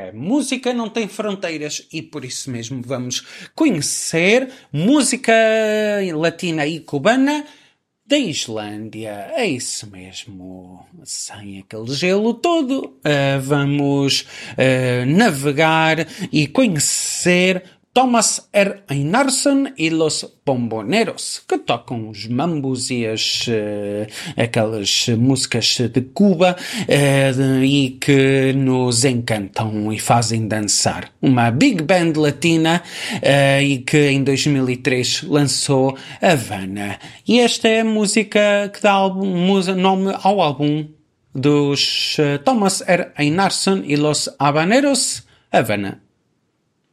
A música não tem fronteiras e por isso mesmo vamos conhecer música latina e cubana da Islândia. É isso mesmo. Sem aquele gelo todo, vamos navegar e conhecer Thomas R. Einarsson e Los Bomboneros, que tocam os mambos e aquelas músicas de Cuba e que nos encantam e fazem dançar. Uma big band latina e que em 2003 lançou Havana. E esta é a música que dá nome ao álbum dos Thomas R. Einarsson e Los Habaneros, Havana.